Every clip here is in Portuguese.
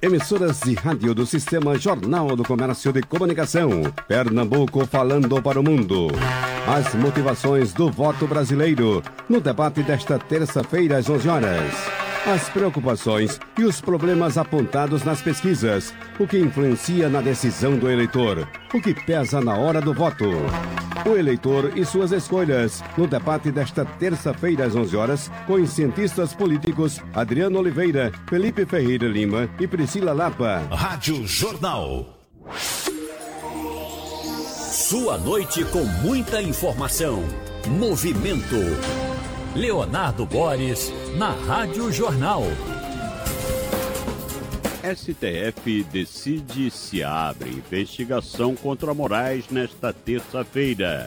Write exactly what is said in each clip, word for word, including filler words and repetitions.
Emissoras de rádio do Sistema Jornal do Comércio de Comunicação. Pernambuco falando para o mundo. As motivações do voto brasileiro no debate desta terça-feira às onze horas. As preocupações e os problemas apontados nas pesquisas. O que influencia na decisão do eleitor. O que pesa na hora do voto. O eleitor e suas escolhas, no debate desta terça-feira às onze horas, com os cientistas políticos Adriano Oliveira, Felipe Ferreira Lima e Priscila Lapa. Rádio Jornal. Sua noite com muita informação. Movimento. Leonardo Boris, na Rádio Jornal. S T F decide se abre investigação contra Moraes nesta terça-feira.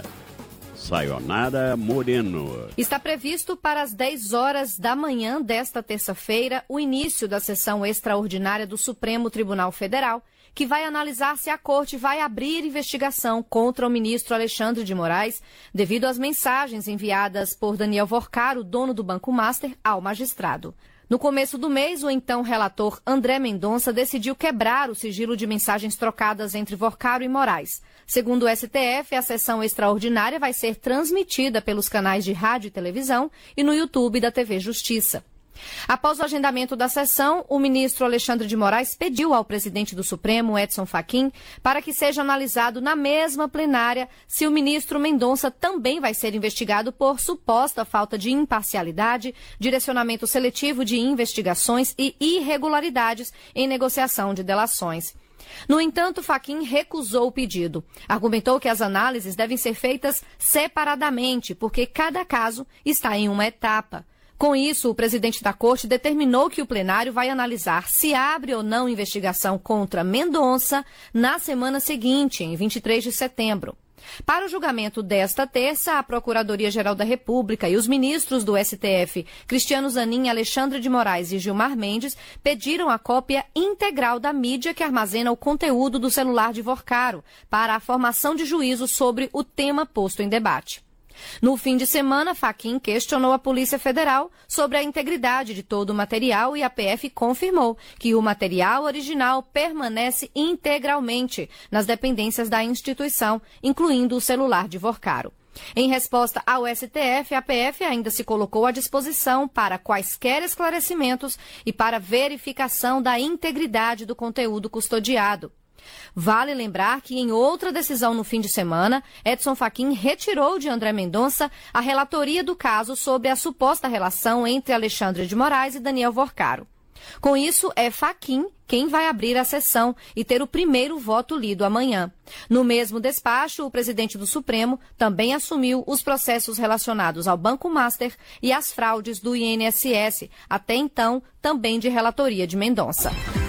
Sayonara Moreno. Está previsto para as dez horas da manhã desta terça-feira o início da sessão extraordinária do Supremo Tribunal Federal, que vai analisar se a Corte vai abrir investigação contra o ministro Alexandre de Moraes, devido às mensagens enviadas por Daniel Vorcaro, dono do Banco Master, ao magistrado. No começo do mês, o então relator André Mendonça decidiu quebrar o sigilo de mensagens trocadas entre Vorcaro e Moraes. Segundo o S T F, a sessão extraordinária vai ser transmitida pelos canais de rádio e televisão e no YouTube da T V Justiça. Após o agendamento da sessão, o ministro Alexandre de Moraes pediu ao presidente do Supremo, Edson Fachin, para que seja analisado na mesma plenária se o ministro Mendonça também vai ser investigado por suposta falta de imparcialidade, direcionamento seletivo de investigações e irregularidades em negociação de delações. No entanto, Fachin recusou o pedido. Argumentou que as análises devem ser feitas separadamente, porque cada caso está em uma etapa. Com isso, o presidente da Corte determinou que o plenário vai analisar se abre ou não investigação contra Mendonça na semana seguinte, em vinte e três de setembro. Para o julgamento desta terça, a Procuradoria-Geral da República e os ministros do S T F, Cristiano Zanin, Alexandre de Moraes e Gilmar Mendes, pediram a cópia integral da mídia que armazena o conteúdo do celular de Vorcaro para a formação de juízo sobre o tema posto em debate. No fim de semana, Fachin questionou a Polícia Federal sobre a integridade de todo o material e a P F confirmou que o material original permanece integralmente nas dependências da instituição, incluindo o celular de Vorcaro. Em resposta ao S T F, a P F ainda se colocou à disposição para quaisquer esclarecimentos e para verificação da integridade do conteúdo custodiado. Vale lembrar que, em outra decisão no fim de semana, Edson Fachin retirou de André Mendonça a relatoria do caso sobre a suposta relação entre Alexandre de Moraes e Daniel Vorcaro. Com isso, é Fachin quem vai abrir a sessão e ter o primeiro voto lido amanhã. No mesmo despacho, o presidente do Supremo também assumiu os processos relacionados ao Banco Master e às fraudes do I N S S, até então também de relatoria de Mendonça.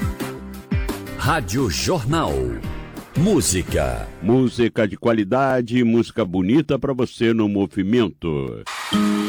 Rádio Jornal. Música. Música de qualidade, música bonita para você no movimento.